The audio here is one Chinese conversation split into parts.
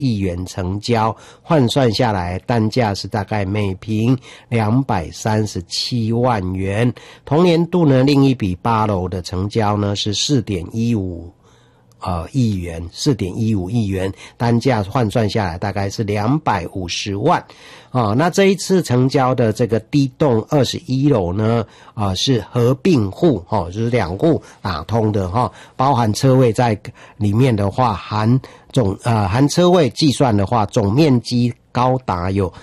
亿元成交，换算下来单价是大概每坪237万元。同年度呢，另一笔8楼的成交呢是4.15亿元，4.15亿元，单价换算下来大概是250万。那这一次成交的这个第栋21楼呢，是合并户，就是2户打通的，包含车位在里面的话，含车位计算的话，总面积高达有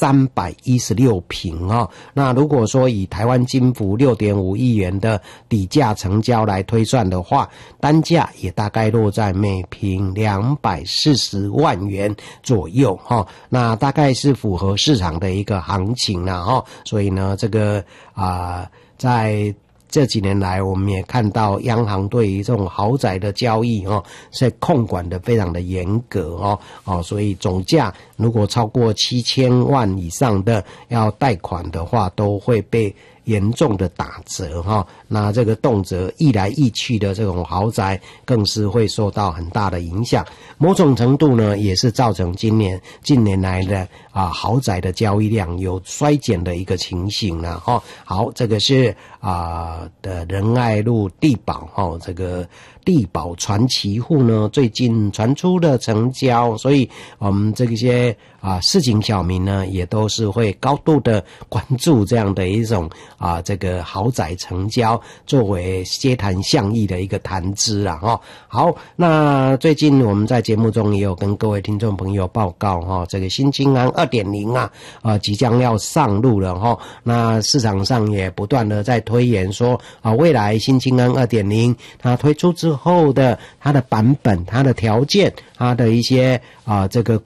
316坪那如果说以台湾金福 6.5 亿元的底价成交来推算的话，单价也大概落在每坪240万元左右那大概是符合市场的一个行情啦所以呢，这个在这几年来，我们也看到央行对于这种豪宅的交易是控管的非常的严格所以总价如果超过7000万以上的要贷款的话，都会被严重的打折那这个动辄一来一去的这种豪宅更是会受到很大的影响，某种程度呢也是造成近年来的豪宅的交易量有衰减的一个情形了好，这个是的仁爱路地保这个地保传奇户呢最近传出的成交，所以我们这些市井小民呢也都是会高度的关注这样的一种这个豪宅成交，作为街谈巷议的一个谈资啦好，那最近我们在节目中也有跟各位听众朋友报告这个新青安 2.0 即将要上路了那市场上也不断的在推演说未来新青安 2.0 它推出之后的它的版本、它的条件、它的一些这个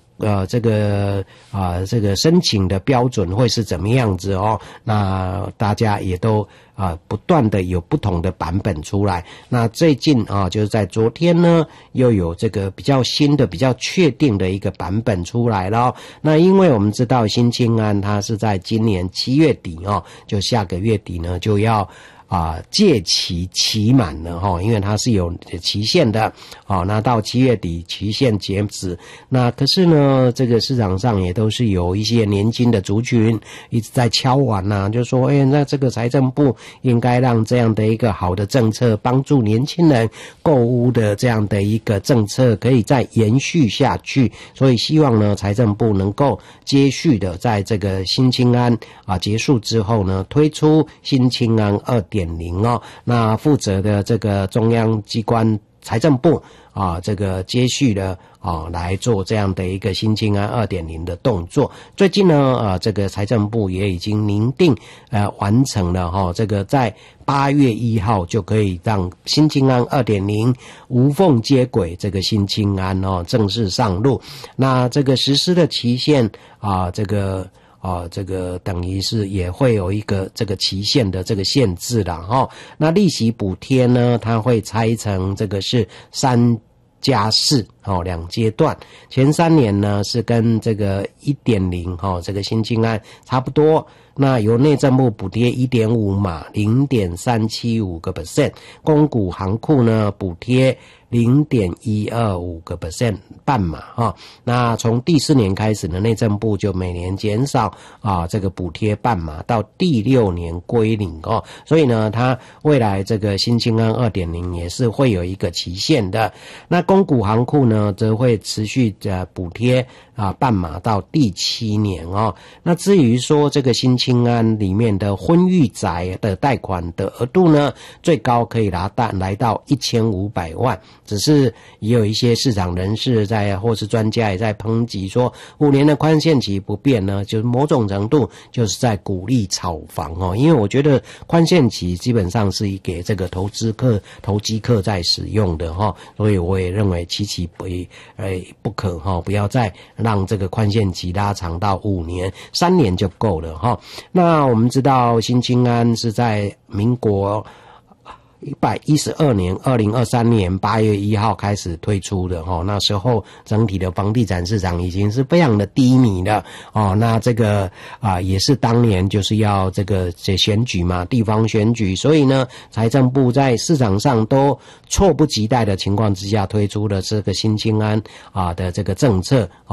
申请的标准会是怎么样子那大家也都不断的有不同的版本出来。那最近就是在昨天呢，又有这个比较新的、比较确定的一个版本出来了那因为我们知道新青安它是在今年7月底就下个月底呢就要届期满了因为它是有期限的那到7月底期限截止。那可是呢，这个市场上也都是有一些年轻的族群一直在敲碗就说那这个财政部应该让这样的一个好的政策，帮助年轻人购屋的这样的一个政策可以再延续下去，所以希望呢财政部能够接续的在这个新青安结束之后呢，推出新青安 2.0那负责的这个中央机关财政部这个接续的来做这样的一个新青安 2.0 的动作。最近呢这个财政部也已经拟定完成了这个在8月1号就可以让新青安 2.0 无缝接轨这个新青安正式上路。那这个实施的期限这个等于是也会有一个这个期限的这个限制啦那利息补贴呢，它会拆成这个是3+42阶段，前3年呢是跟这个 1.0 这个新青安差不多，那由内政部补贴 1.5 码 0.375%， 公股行库呢补贴0.125% 半码那从第4年开始呢，内政部就每年减少这个补贴半码，到第6年归零所以呢，它未来这个新青安 2.0 也是会有一个期限的。那公股行库呢，则会持续补贴半码到第7年那至于说这个新青安里面的婚育宅的贷款的额度呢，最高可以来到1500万。只是也有一些市场人士或是专家也在抨击说，5年的宽限期不变呢，就是某种程度就是在鼓励炒房因为我觉得宽限期基本上是给这个投机客在使用的所以我也认为期不可不要再让这个宽限期拉长到5年，3年就够了那我们知道新青安是在民国 112年2023年8月1号开始推出的那时候整体的房地产市场已经是非常的低迷了那这个也是当年就是要这选举嘛，地方选举，所以呢财政部在市场上都迫不及待的情况之下推出了这个新青安的这个政策